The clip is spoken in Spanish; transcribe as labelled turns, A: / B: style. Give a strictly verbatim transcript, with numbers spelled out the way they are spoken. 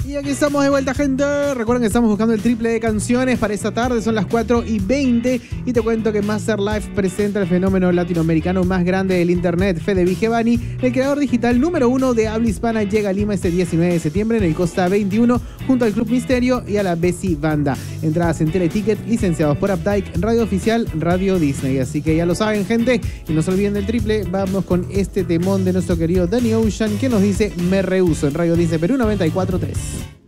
A: Y aquí estamos de vuelta, gente. Recuerden que estamos buscando el triple de canciones para esta tarde. Son las cuatro y veinte. Y te cuento que Master Life presenta el fenómeno latinoamericano más grande del internet. Fede Vigevani, el creador digital número uno de habla hispana, llega a Lima este diecinueve de septiembre en el Costa veintiuno junto al Club Misterio y a la Bessie Banda. Entradas en Teleticket, licenciados por Updike, Radio Oficial, Radio Disney. Así que ya lo saben, gente. Y no se olviden del triple. Vamos con este temón de nuestro querido Danny Ocean, que nos dice Me Rehuso en Radio Disney Perú noventa y cuatro punto tres.